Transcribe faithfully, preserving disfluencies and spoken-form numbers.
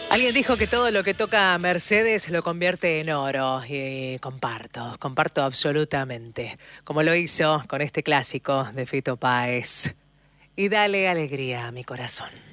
Alguien dijo que todo lo que toca Mercedes lo convierte en oro. Y comparto, comparto absolutamente. Como lo hizo con este clásico de Fito Páez. Y dale alegría a mi corazón.